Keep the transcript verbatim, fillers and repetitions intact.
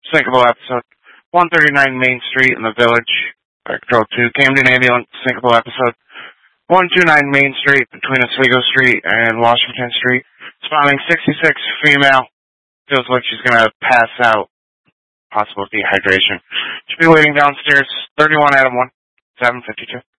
Sinkable episode. one thirty-nine Main Street in the Village. Control two. Camden Ambulance. Sinkable episode. one twenty-nine Main Street between Oswego Street and Washington Street. Spawning sixty-six female. Feels like she's going to pass out. Possible dehydration. Should be waiting downstairs. thirty-one Adam one. seven fifty-two.